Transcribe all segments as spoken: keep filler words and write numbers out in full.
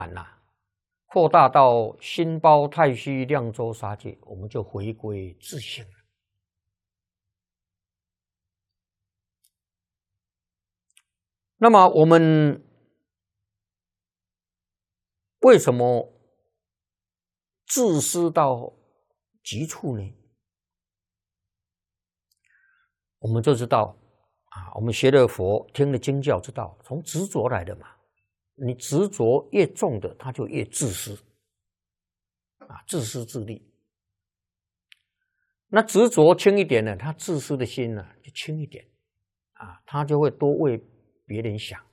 呐，扩大到心包太虚量周杀界，我们就回归自性了。那么我们为什么自私到极处呢？我们就知道啊，我们学了佛，听了经教，知道从执着来的嘛。你执着越重的，它就越自私啊，自私自利。那执着轻一点呢，他自私的心呢就轻一点啊，他就会多为别人想。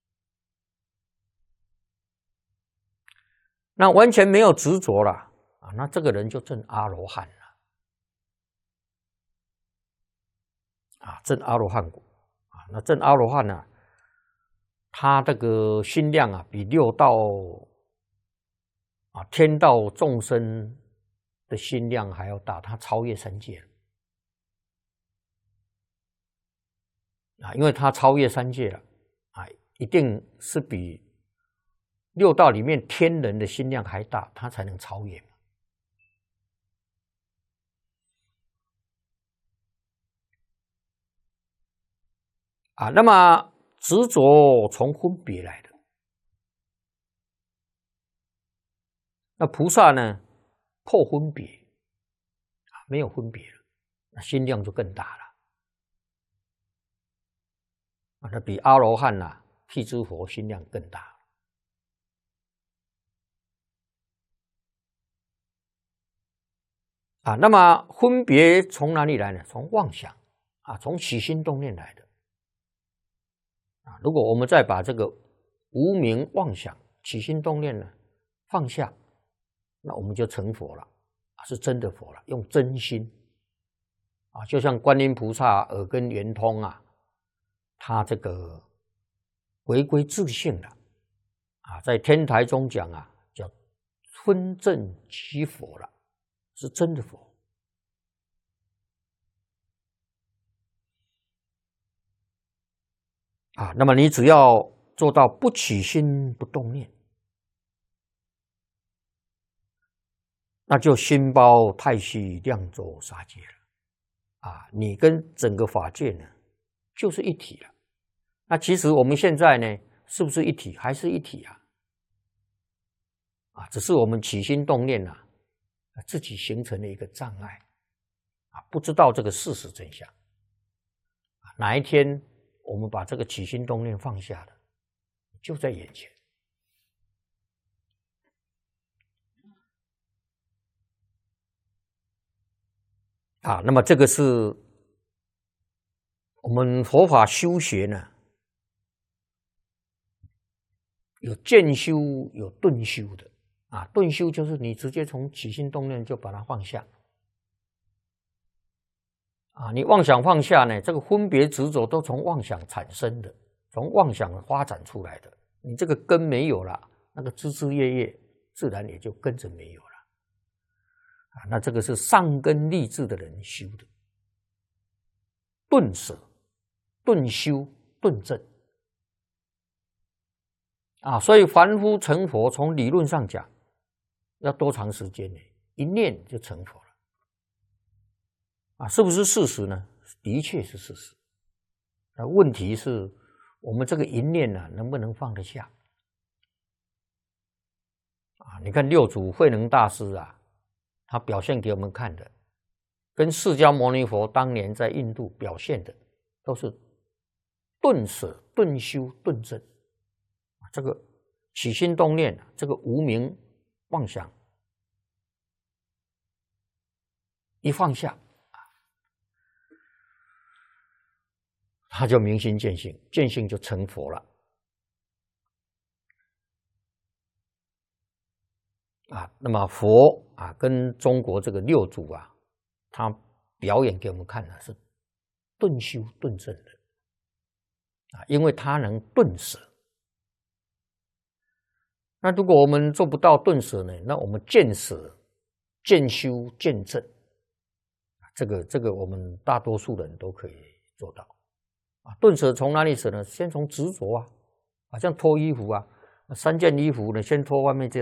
那完全没有执着了啊，那这个人就证阿罗汉了啊，证阿罗汉果啊。那证阿罗汉呢，他这个心量啊，比六道啊天道众生的心量还要大，他超越三界了啊，因为他超越三界了啊，一定是比六道里面天人的心量还大，他才能超越嘛。啊，那么执着从分别来的，那菩萨呢破分别啊，没有分别了，那心量就更大了啊，那比阿罗汉呐、辟支佛心量更大。啊，那么分别从哪里来呢？从妄想啊，从起心动念来的啊。如果我们再把这个无明妄想、起心动念呢放下，那我们就成佛了啊，是真的佛了，用真心啊，就像观音菩萨耳根圆通啊，他这个回归自性了啊，在天台中讲啊，叫分正即佛了。是真的佛啊！那么你只要做到不起心不动念，那就心包太虚量周杀界了啊！你跟整个法界呢，就是一体了。那其实我们现在呢，是不是一体？还是一体啊？啊，只是我们起心动念啊。自己形成了一个障碍啊，不知道这个事实真相。哪一天我们把这个起心动念放下了，就在眼前啊。那么这个是我们佛法修学呢，有渐修有顿修的。啊，顿修就是你直接从起心动念就把它放下，啊，你妄想放下呢，这个分别执着都从妄想产生的，从妄想发展出来的，你这个根没有了，那个枝枝叶叶自然也就跟着没有了，啊，那这个是上根立志的人修的，顿舍、顿修、顿证，啊，所以凡夫成佛，从理论上讲。要多长时间呢？一念就成佛了啊！是不是事实呢？的确是事实。那问题是我们这个一念呢、啊，能不能放得下？啊，你看六祖慧能大师啊，他表现给我们看的，跟释迦牟尼佛当年在印度表现的，都是顿舍、顿修、顿证。这个起心动念，这个无明妄想一放下，他就明心见性，见性就成佛了啊。那么佛啊，跟中国这个六祖啊，他表演给我们看的是顿修顿证的啊，因为他能顿舍。那如果我们做不到顿舍呢？那我们见舍、见修、见证，这个这个我们大多数人都可以做到啊。顿舍从哪里舍呢？先从执着啊，好像脱衣服啊， 三件衣服呢，先脱外面这